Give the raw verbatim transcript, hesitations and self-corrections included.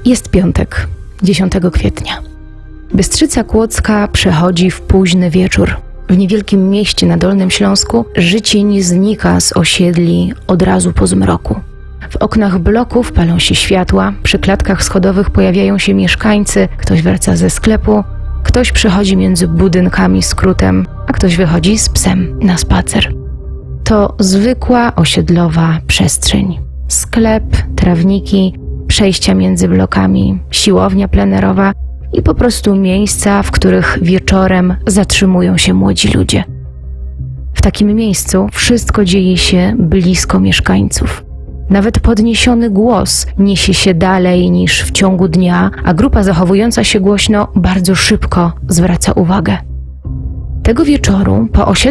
Jest piątek, dziesiątego kwietnia. Bystrzyca Kłodzka przechodzi w późny wieczór. W niewielkim mieście na Dolnym Śląsku życie nie znika z osiedli od razu po zmroku. W oknach bloków palą się światła, przy klatkach schodowych pojawiają się mieszkańcy, ktoś wraca ze sklepu, ktoś przechodzi między budynkami skrótem, a ktoś wychodzi z psem na spacer. To zwykła osiedlowa przestrzeń. Sklep, trawniki, przejścia między blokami, siłownia plenerowa i po prostu miejsca, w których wieczorem zatrzymują się młodzi ludzie. W takim miejscu wszystko dzieje się blisko mieszkańców. Nawet podniesiony głos niesie się dalej niż w ciągu dnia, a grupa zachowująca się głośno bardzo szybko zwraca uwagę. Tego wieczoru po osiedlu